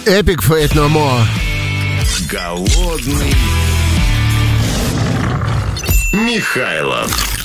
Epic Fate No More. Голодный Михайлов.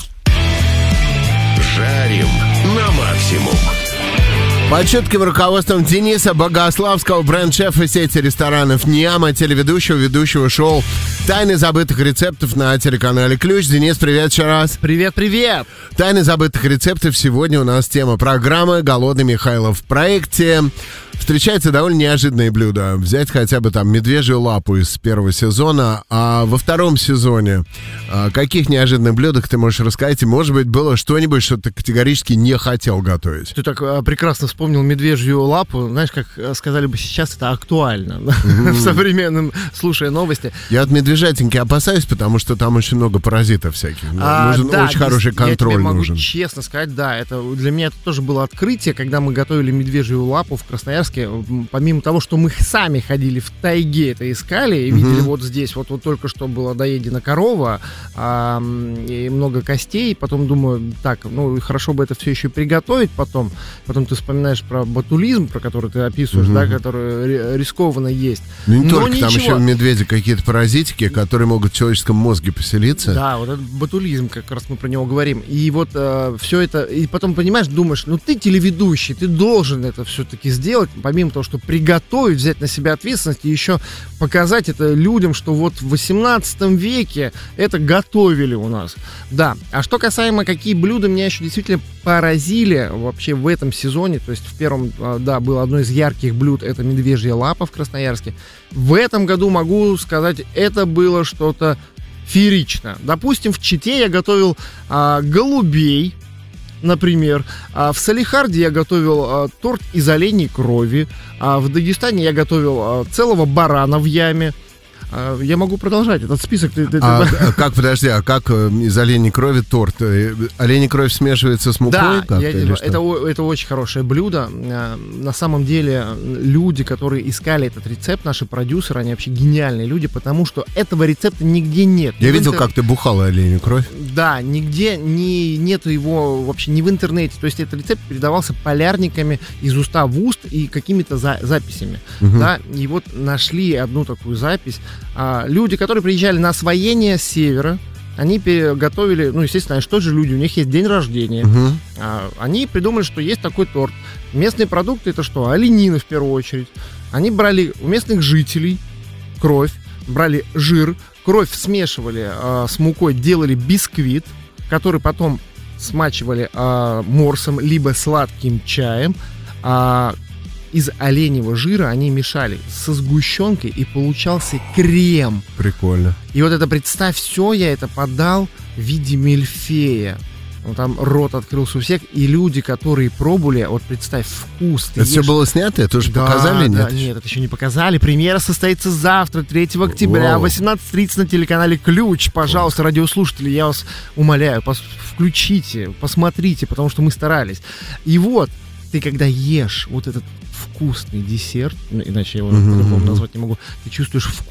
Жарим на максимум. Под чутким руководством Дениса Богославского, бренд-шефа сети ресторанов «Ньяма», ведущего шоу «Тайны забытых рецептов» на телеканале «Ключ». Денис, привет еще раз. Привет. «Тайны забытых рецептов». Сегодня у нас тема программы «Голодный Михайлов». В проекте встречаются довольно неожиданные блюда. Взять хотя бы там медвежью лапу из первого сезона. А во втором сезоне о каких неожиданных блюдах ты можешь рассказать? И, может быть, было что-нибудь, что ты категорически не хотел готовить? Ты так прекрасно вспомнил медвежью лапу. Знаешь, как сказали бы сейчас, это актуально в современном, слушая новости. Я от медвежатинки опасаюсь, потому что там очень много паразитов всяких. Нужен очень хороший контроль. Я тебе могу нужен. Честно сказать, да, это для меня это тоже было открытие, когда мы готовили медвежью лапу в Красноярске. Помимо того, что мы сами ходили в тайге, это искали, и видели вот здесь, вот только что была доедена корова, и много костей, потом думаю, так, ну хорошо бы это все еще приготовить потом ты вспоминаешь про ботулизм, про который ты описываешь, да, который рискованно есть. Ну не только, там еще медведи какие-то паразитики, которые могут в человеческом мозге поселиться. Да, вот этот ботулизм, как раз мы про него говорим. И вот все это, и потом, понимаешь, думаешь, ну ты телеведущий, ты должен это все-таки сделать, помимо того, что приготовить, взять на себя ответственность и еще показать это людям, что вот в 18 веке это готовили у нас. Да, а что касаемо, какие блюда меня еще действительно поразили вообще в этом сезоне, то есть в первом, да, было одно из ярких блюд, это медвежья лапа в Красноярске. В этом году могу сказать, это было что-то феерично. Допустим, в Чите я готовил голубей, например. В Салихарде я готовил торт из оленей крови. В Дагестане я готовил целого барана в яме. Я могу продолжать этот список. Как, подожди, а как из оленей крови торт? Оленей кровь смешивается с мукой? Да, это очень хорошее блюдо. На самом деле люди, которые искали этот рецепт, наши продюсеры, они вообще гениальные люди, потому что этого рецепта нигде нет. Я видел, как ты бухала оленью кровь. Да, нигде нету его вообще ни в интернете. То есть этот рецепт передавался полярниками из уста в уст и какими-то записями. Да? И вот нашли одну такую запись. Люди, которые приезжали на освоение с севера, они готовили, ну, естественно, что же люди, у них есть день рождения. Они придумали, что есть такой торт. Местные продукты — это что? Оленина в первую очередь. Они брали у местных жителей кровь, брали жир, кровь смешивали с мукой, делали бисквит, который потом смачивали морсом либо сладким чаем. Из оленевого жира они мешали со сгущенкой, и получался крем. Прикольно. И вот это, представь, все я это подал в виде мильфея. Там рот открылся у всех, и люди, которые пробовали, вот представь, вкус. Это все было снято? Это уже показали? Да, нет, это еще не показали. Премьера состоится завтра, 3 октября, в 18:30 на телеканале «Ключ». Пожалуйста, радиослушатели, я вас умоляю, включите, посмотрите, потому что мы старались. И вот, ты когда ешь вот этот вкусный десерт, иначе я его по-другому назвать не могу, ты чувствуешь